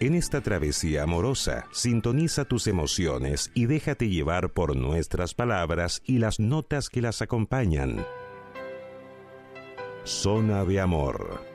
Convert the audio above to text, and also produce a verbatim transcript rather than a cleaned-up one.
En esta travesía amorosa, sintoniza tus emociones y déjate llevar por nuestras palabras y las notas que las acompañan. Zona de Amor.